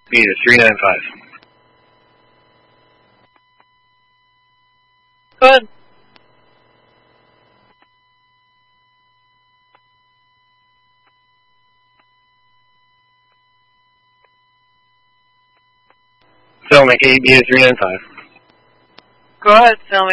Speed is 395. Go ahead. Filmic 8B is 395. Go ahead, Filmic.